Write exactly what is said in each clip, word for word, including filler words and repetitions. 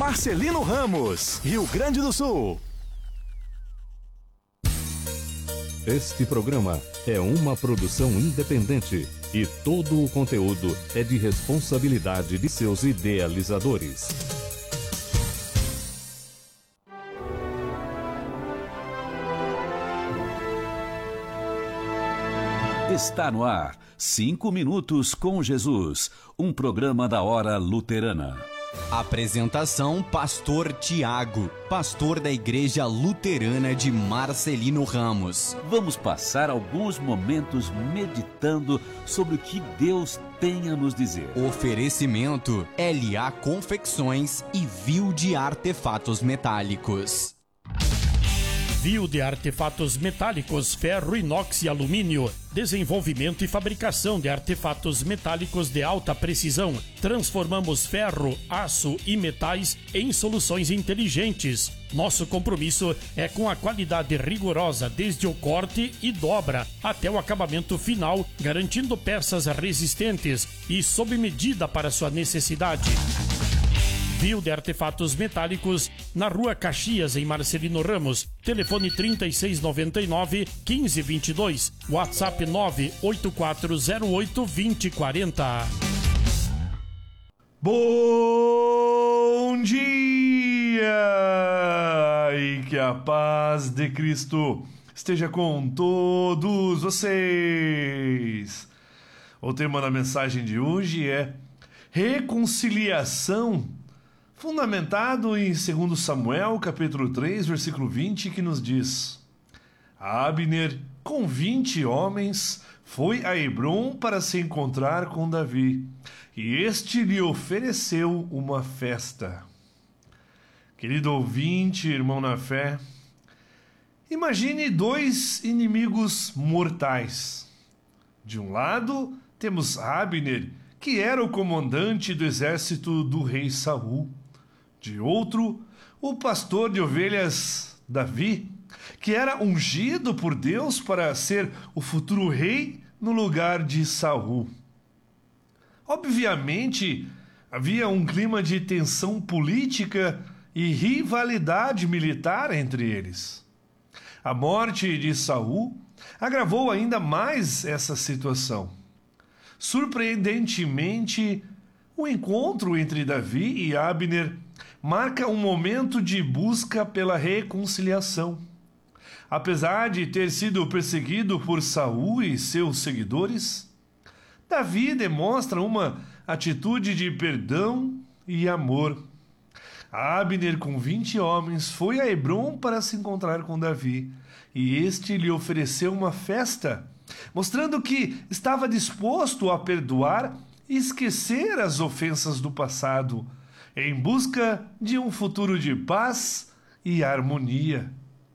Marcelino Ramos, Rio Grande do Sul. Este programa é uma produção independente e todo o conteúdo é de responsabilidade de seus idealizadores. Está no ar, Cinco Minutos com Jesus, um programa da Hora Luterana. Apresentação: Pastor Tiago, pastor da Igreja Luterana de Marcelino Ramos. Vamos passar alguns momentos meditando sobre o que Deus tem a nos dizer. Oferecimento: L A Confecções e Viu de Artefatos Metálicos. Viu de Artefatos Metálicos, ferro, inox e alumínio. Desenvolvimento e fabricação de artefatos metálicos de alta precisão. Transformamos ferro, aço e metais em soluções inteligentes. Nosso compromisso é com a qualidade rigorosa desde o corte e dobra até o acabamento final, garantindo peças resistentes e sob medida para sua necessidade. Viu de Artefatos Metálicos, na Rua Caxias, em Marcelino Ramos. Telefone trinta e seis noventa e nove, quinze vinte e dois. WhatsApp nove oito quatro zero oito, vinte quarenta. Bom dia! E que a paz de Cristo esteja com todos vocês. O tema da mensagem de hoje é reconciliação, fundamentado em segundo Samuel, capítulo três, versículo vinte, que nos diz: Abner, com vinte homens, foi a Hebrom para se encontrar com Davi, e este lhe ofereceu uma festa. Querido ouvinte, irmão na fé, imagine dois inimigos mortais. De um lado, temos Abner, que era o comandante do exército do rei Saul. De outro, o pastor de ovelhas Davi, que era ungido por Deus para ser o futuro rei no lugar de Saul. Obviamente, havia um clima de tensão política e rivalidade militar entre eles. A morte de Saul agravou ainda mais essa situação. Surpreendentemente, o encontro entre Davi e Abner marca um momento de busca pela reconciliação. Apesar de ter sido perseguido por Saul e seus seguidores, Davi demonstra uma atitude de perdão e amor. Abner, com vinte homens, foi a Hebrom para se encontrar com Davi, e este lhe ofereceu uma festa, mostrando que estava disposto a perdoar e esquecer as ofensas do passado, em busca de um futuro de paz e harmonia.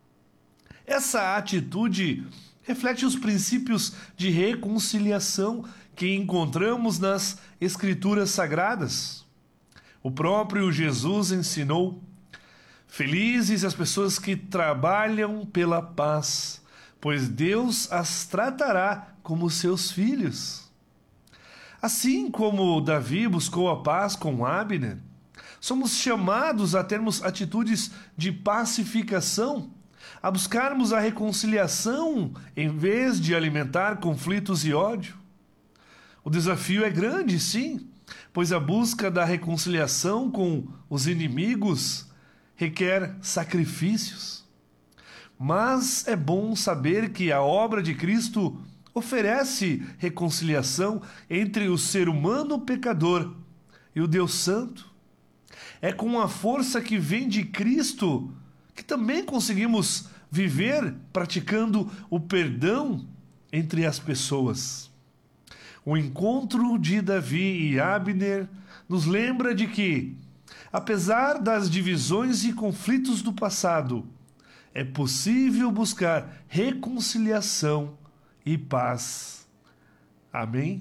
Essa atitude reflete os princípios de reconciliação que encontramos nas Escrituras Sagradas. O próprio Jesus ensinou: felizes as pessoas que trabalham pela paz, pois Deus as tratará como seus filhos. Assim como Davi buscou a paz com Abner, somos chamados a termos atitudes de pacificação, a buscarmos a reconciliação em vez de alimentar conflitos e ódio. O desafio é grande, sim, pois a busca da reconciliação com os inimigos requer sacrifícios. Mas é bom saber que a obra de Cristo oferece reconciliação entre o ser humano pecador e o Deus Santo. É com a força que vem de Cristo que também conseguimos viver praticando o perdão entre as pessoas. O encontro de Davi e Abner nos lembra de que, apesar das divisões e conflitos do passado, é possível buscar reconciliação e paz. Amém?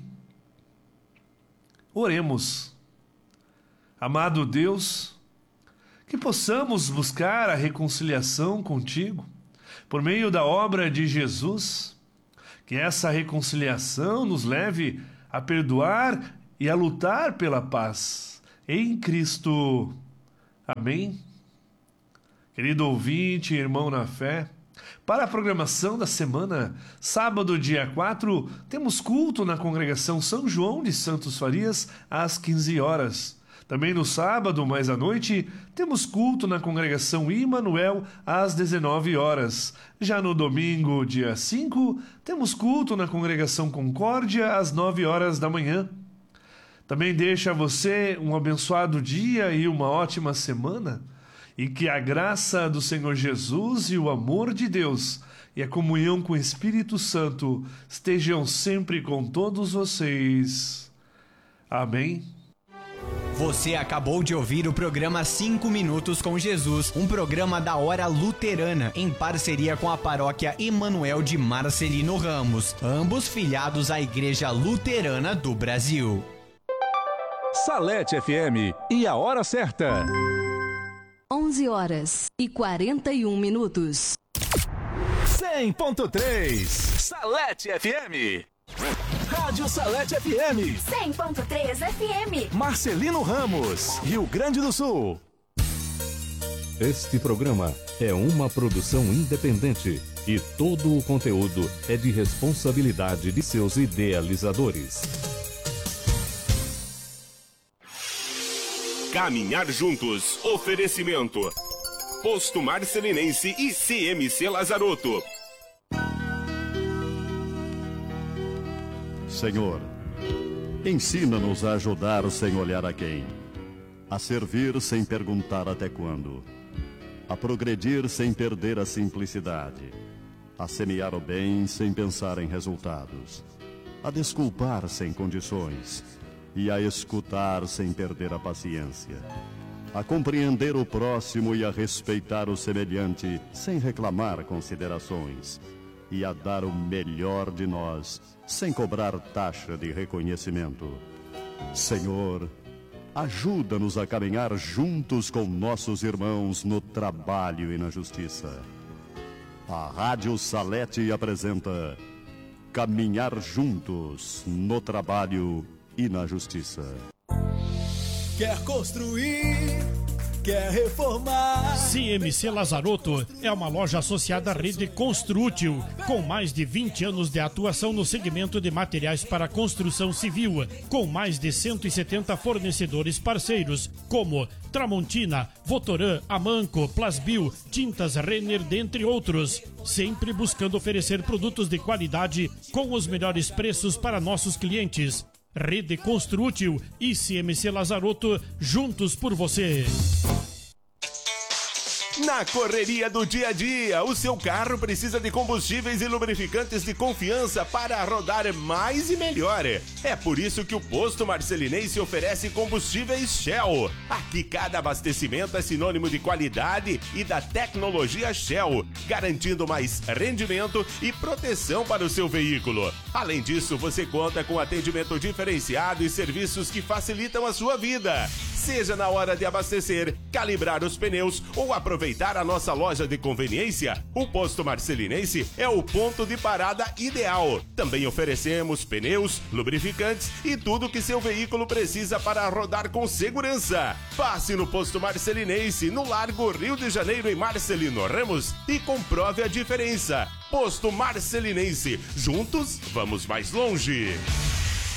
Oremos. Amado Deus, que possamos buscar a reconciliação contigo por meio da obra de Jesus, que essa reconciliação nos leve a perdoar e a lutar pela paz em Cristo. Amém? Querido ouvinte, irmão na fé, para a programação da semana, sábado, dia quatro, temos culto na congregação São João de Santos Farias, às quinze horas. Também no sábado, mais à noite, temos culto na congregação Immanuel, às dezenove horas. Já no domingo, dia cinco, temos culto na congregação Concórdia, às nove horas da manhã. Também deixo a você um abençoado dia e uma ótima semana. E que a graça do Senhor Jesus e o amor de Deus e a comunhão com o Espírito Santo estejam sempre com todos vocês. Amém. Você acabou de ouvir o programa cinco Minutos com Jesus, um programa da Hora Luterana, em parceria com a paróquia Emmanuel de Marcelino Ramos, ambos filiados à Igreja Luterana do Brasil. Salete F M e a hora certa. onze horas e quarenta e um minutos. cem ponto três Salete F M. Rádio Salete F M. cem ponto três F M. Marcelino Ramos, Rio Grande do Sul. Este programa é uma produção independente e todo o conteúdo é de responsabilidade de seus idealizadores. Caminhar juntos. Oferecimento. Posto Marcelinense e C M C Lazarotto. Senhor, ensina-nos a ajudar sem olhar a quem, a servir sem perguntar até quando, a progredir sem perder a simplicidade, a semear o bem sem pensar em resultados, a desculpar sem condições e a escutar sem perder a paciência, a compreender o próximo e a respeitar o semelhante sem reclamar considerações, e a dar o melhor de nós sem cobrar taxa de reconhecimento. Senhor, ajuda-nos a caminhar juntos com nossos irmãos no trabalho e na justiça. A Rádio Salete apresenta Caminhar Juntos no Trabalho e na Justiça. Quer construir, quer reformar. C M C Lazarotto é uma loja associada à rede Construtil, com mais de vinte anos de atuação no segmento de materiais para construção civil, com mais de cento e setenta fornecedores parceiros, como Tramontina, Votoran, Amanco, Plasbil, Tintas Renner, dentre outros. Sempre buscando oferecer produtos de qualidade com os melhores preços para nossos clientes. Rede Construtil e C M C Lazarotto, juntos por você. Na correria do dia a dia, o seu carro precisa de combustíveis e lubrificantes de confiança para rodar mais e melhor. É por isso que o Posto Marcelinense oferece combustíveis Shell. Aqui cada abastecimento é sinônimo de qualidade e da tecnologia Shell, garantindo mais rendimento e proteção para o seu veículo. Além disso, você conta com atendimento diferenciado e serviços que facilitam a sua vida. Seja na hora de abastecer, calibrar os pneus ou aproveitar a nossa loja de conveniência, o Posto Marcelinense é o ponto de parada ideal. Também oferecemos pneus, lubrificantes e tudo que seu veículo precisa para rodar com segurança. Passe no Posto Marcelinense, no Largo Rio de Janeiro, em Marcelino Ramos, e comprove a diferença. Posto Marcelinense, juntos vamos mais longe.